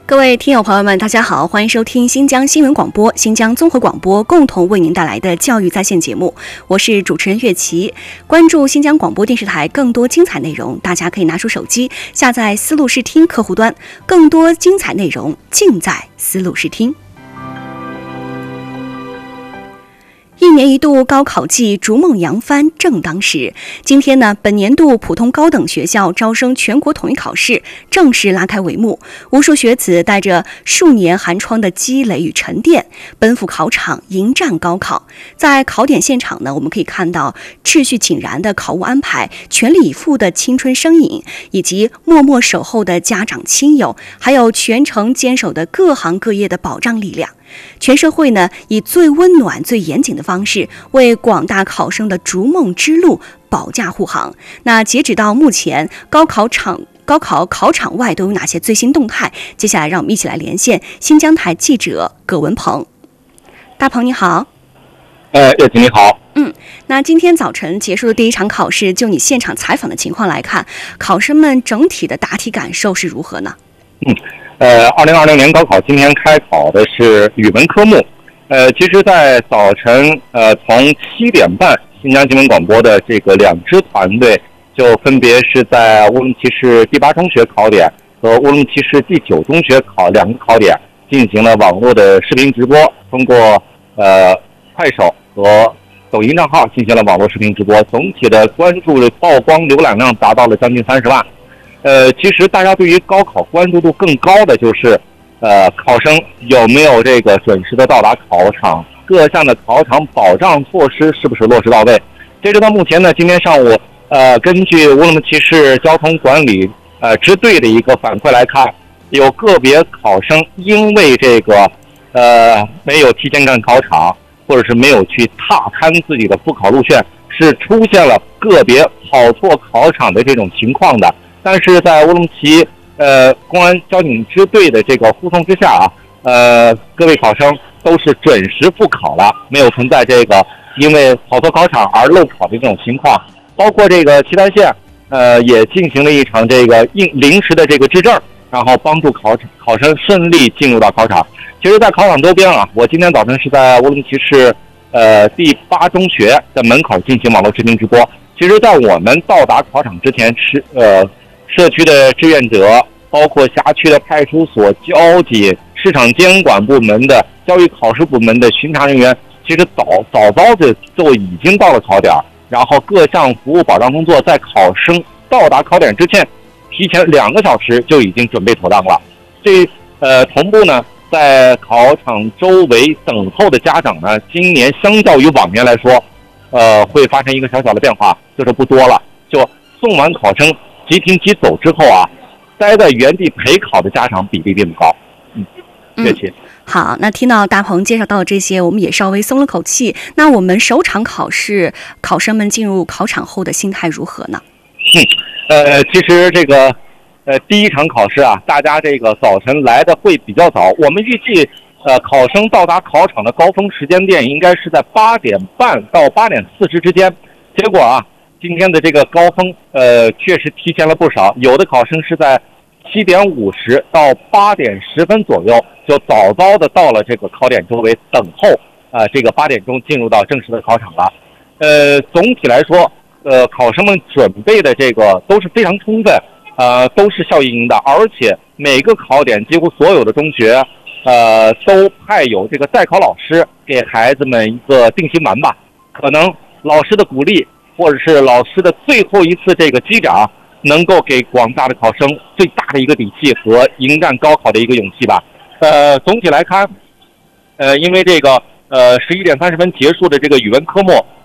各位听友朋友们，大家好，欢迎收听新疆新闻广播、新疆综合广播共同为您带来的教育在线节目，我是主持人岳琪。关注新疆广播电视台更多精彩内容，大家可以拿出手机下载思路视听客户端，更多精彩内容尽在思路视听。一年一度高考季逐梦扬帆正当时，今天呢，本年度普通高等学校招生全国统一考试正式拉开帷幕。无数学子带着数年寒窗的积累与沉淀，奔赴考场迎战高考。在考点现场呢，我们可以看到秩序井然的考务安排，全力以赴的青春身影，以及默默守候的家长亲友，还有全程坚守的各行各业的保障力量。全社会呢，以最温暖、最严谨的方式，为广大考生的逐梦之路保驾护航。那截止到目前，高考考场外都有哪些最新动态？接下来让我们一起来连线新疆台记者葛文鹏。大鹏你好。 岳姐你好。 那今天早晨结束的第一场考试，就你现场采访的情况来看，考生们整体的答题感受是如何呢 ？2020年高考今天开考的是语文科目。其实在早晨从7点半，新疆新闻广播的这个2支团队就分别是在乌鲁木齐市第8中学考点和乌鲁木齐市第9中学2个考点进行了网络的视频直播，通过快手和抖音账号进行了网络视频直播，总体的关注的曝光浏览量达到了将近30万。其实大家对于高考关注度更高的就是考生有没有这个准时的到达考场，各项的考场保障措施是不是落实到位。截止到目前呢，今天上午根据乌鲁木齐市交通管理支队的一个反馈来看，有个别考生因为这个没有提前赶考场，或者是没有去踏勘自己的复考路线，是出现了个别跑错考场的这种情况的。但是在乌鲁木齐公安交警支队的这个护送之下各位考生都是准时复考了，没有存在这个因为跑错考场而漏考的这种情况。包括这个祁南县也进行了一场这个临时的这个质证，然后帮助考生顺利进入到考场。其实在考场周边我今天早晨是在乌鲁木齐市第8中学的门口进行网络视频直播。其实在我们到达考场之前是社区的志愿者，包括辖区的派出所、交警、市场监管部门的、教育考试部门的巡查人员，其实早的就已经到了考点，然后各项服务保障工作在考生到达考点之前，提前2个小时就已经准备妥当了。同步呢，在考场周围等候的家长呢，今年相较于往年来说，会发生一个小小的变化，就是不多了，就送完考生即停即走之后待在原地陪考的家长比例并不高。谢谢。 好，那听到大鹏介绍到的这些，我们也稍微松了口气。那我们首场考试，考生们进入考场后的心态如何呢？ 其实这个第一场考试大家这个早晨来的会比较早，我们预计考生到达考场的高峰时间点应该是在8点半到8点40之间。结果今天的这个高峰确实提前了不少，有的考生是在7点50到8点10分左右就早的到了这个考点周围等候这个8点钟进入到正式的考场了。总体来说考生们准备的这个都是非常充分，都是笑盈盈的，而且每个考点几乎所有的中学都派有这个代考老师给孩子们一个定心丸吧，可能老师的鼓励或者是老师的最后一次这个击掌，能够给广大的考生最大的一个底气和迎战高考的一个勇气吧。总体来看因为这个11点30分结束的这个语文科目